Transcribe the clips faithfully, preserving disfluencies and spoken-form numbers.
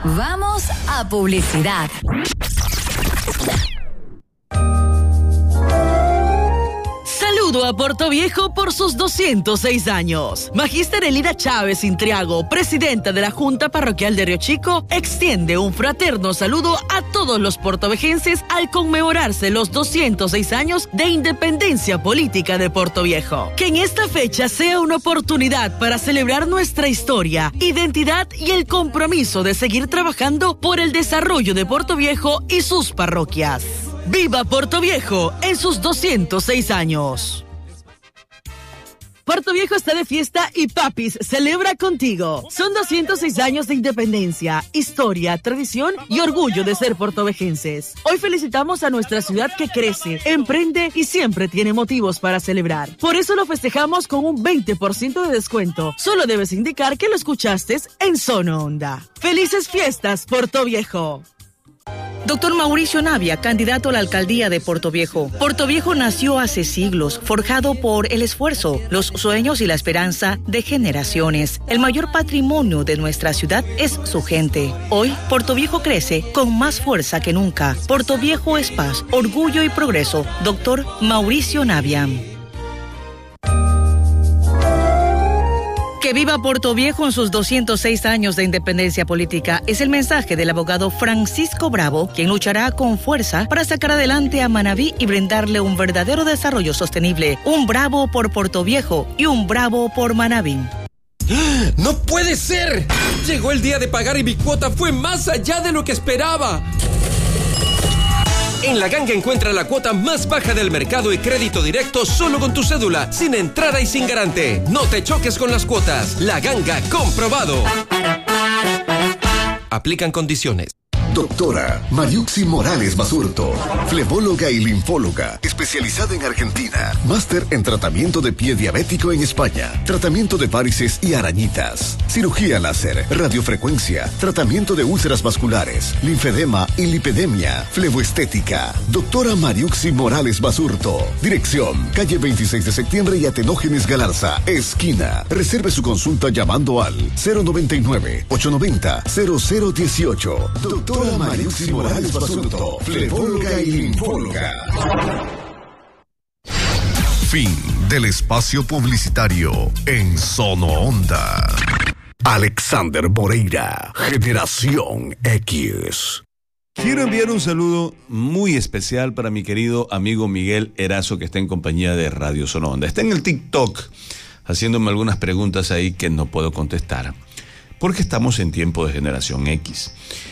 Vamos a publicidad. Saludo a Portoviejo por sus doscientos seis años. Magíster Elida Chávez Intriago, presidenta de la Junta Parroquial de Río Chico, extiende un fraterno saludo a todos los portovejenses al conmemorarse los doscientos seis años de independencia política de Portoviejo. Que en esta fecha sea una oportunidad para celebrar nuestra historia, identidad y el compromiso de seguir trabajando por el desarrollo de Portoviejo y sus parroquias. ¡Viva Portoviejo en sus doscientos seis años! Portoviejo está de fiesta y Papis celebra contigo. Son doscientos seis años de independencia, historia, tradición y orgullo de ser portovejenses. Hoy felicitamos a nuestra ciudad que crece, emprende y siempre tiene motivos para celebrar. Por eso lo festejamos con un veinte por ciento de descuento. Solo debes indicar que lo escuchaste en Sono Onda. ¡Felices fiestas, Portoviejo! Doctor Mauricio Navia, candidato a la alcaldía de Portoviejo. Portoviejo nació hace siglos, forjado por el esfuerzo, los sueños y la esperanza de generaciones. El mayor patrimonio de nuestra ciudad es su gente. Hoy, Portoviejo crece con más fuerza que nunca. Portoviejo es paz, orgullo y progreso. Doctor Mauricio Navia. Que viva Portoviejo en sus doscientos seis años de independencia política es el mensaje del abogado Francisco Bravo, quien luchará con fuerza para sacar adelante a Manabí y brindarle un verdadero desarrollo sostenible. Un bravo por Portoviejo y un bravo por Manabí. ¡No puede ser! Llegó el día de pagar y mi cuota fue más allá de lo que esperaba. En La Ganga encuentra la cuota más baja del mercado y crédito directo solo con tu cédula, sin entrada y sin garante. No te choques con las cuotas. La Ganga, comprobado. Aplican condiciones. Doctora Mariuxi Morales Basurto, flebóloga y linfóloga, especializada en Argentina, máster en tratamiento de pie diabético en España, tratamiento de varices y arañitas, cirugía láser, radiofrecuencia, tratamiento de úlceras vasculares, linfedema y lipedemia, fleboestética. Doctora Mariuxi Morales Basurto, dirección, calle veintiséis de septiembre y Atenógenes Galarza, esquina. Reserve su consulta llamando al cero noventa y nueve, ochocientos noventa, cero cero dieciocho. Doctora Mariuxi Morales Basurto, flebóloga y linfóloga. Fin del espacio publicitario en Sono Onda. Alexander Moreira, Generación X. Quiero enviar un saludo muy especial para mi querido amigo Miguel Erazo, que está en compañía de Radio Sono Onda. Está en el TikTok haciéndome algunas preguntas ahí que no puedo contestar, porque estamos en tiempo de Generación X.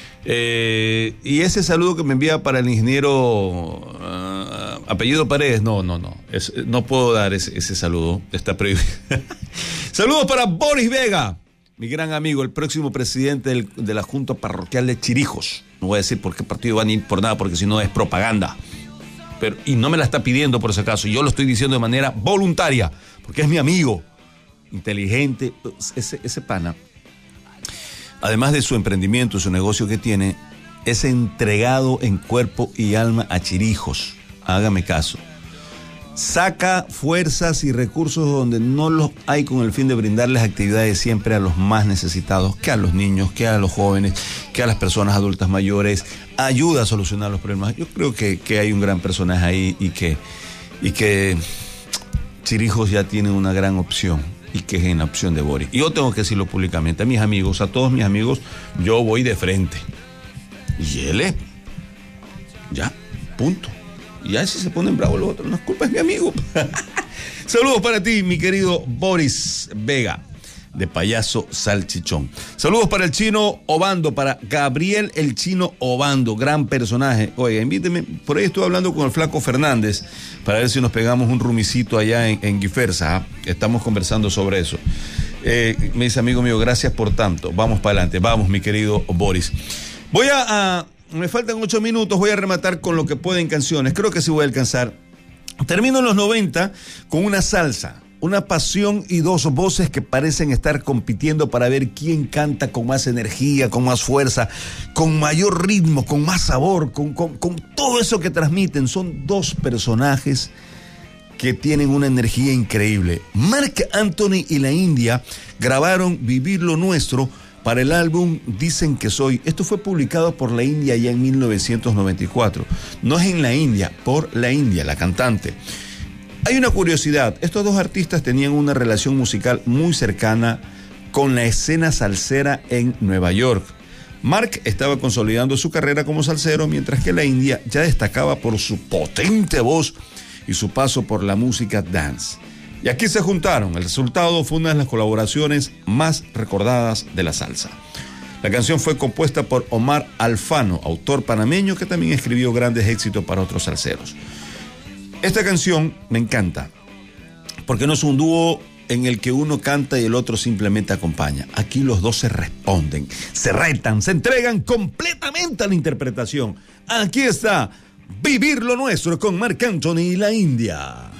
Eh, y ese saludo que me envía para el ingeniero uh, apellido Paredes, no, no, no, es, no puedo dar ese, ese saludo, está prohibido. Saludos para Boris Vega, mi gran amigo, el próximo presidente del, de la Junta Parroquial de Chirijos. No voy a decir por qué partido va ni por nada, porque si no es propaganda. Pero, y no me la está pidiendo por si acaso, yo lo estoy diciendo de manera voluntaria, porque es mi amigo, inteligente, ese, ese pana. Además de su emprendimiento, su negocio que tiene, es entregado en cuerpo y alma a Chirijos. Hágame caso. Saca fuerzas y recursos donde no los hay con el fin de brindarles actividades siempre a los más necesitados, que a los niños, que a los jóvenes, que a las personas adultas mayores. Ayuda a solucionar los problemas. Yo creo que, que hay un gran personaje ahí y que, y que Chirijos ya tiene una gran opción. Y que es en la opción de Boris. Y yo tengo que decirlo públicamente a mis amigos, a todos mis amigos, yo voy de frente. Y él es. Ya, punto. Y ya si se ponen bravos los otros, no es culpa, es mi amigo. Saludos para ti, mi querido Boris Vega, de Payaso Salchichón. Saludos para el Chino Obando, para Gabriel el Chino Obando, gran personaje. Oiga, invíteme, por ahí estoy hablando con el Flaco Fernández, para ver si nos pegamos un rumicito allá en, en Guiferza, ¿eh? Estamos conversando sobre eso. Eh, me dice, amigo mío, gracias por tanto. Vamos para adelante, vamos, mi querido Boris. Voy a, a, me faltan ocho minutos, voy a rematar con lo que pueden canciones. Creo que sí voy a alcanzar. Termino en los noventa con una salsa, una pasión y dos voces que parecen estar compitiendo para ver quién canta con más energía, con más fuerza, con mayor ritmo, con más sabor, con, con, con todo eso que transmiten. Son dos personajes que tienen una energía increíble. Marc Anthony y la India grabaron Vivir lo Nuestro para el álbum Dicen que Soy. Esto fue publicado por la India ya en mil novecientos noventa y cuatro. No es en la India, por la India, la cantante. Hay una curiosidad, estos dos artistas tenían una relación musical muy cercana con la escena salsera en Nueva York. Mark estaba consolidando su carrera como salsero, mientras que la India ya destacaba por su potente voz y su paso por la música dance. Y aquí se juntaron. El resultado fue una de las colaboraciones más recordadas de la salsa. La canción fue compuesta por Omar Alfano, autor panameño que también escribió grandes éxitos para otros salseros. Esta canción me encanta, porque no es un dúo en el que uno canta y el otro simplemente acompaña. Aquí los dos se responden, se retan, se entregan completamente a la interpretación. Aquí está Vivir lo Nuestro con Marc Anthony y la India.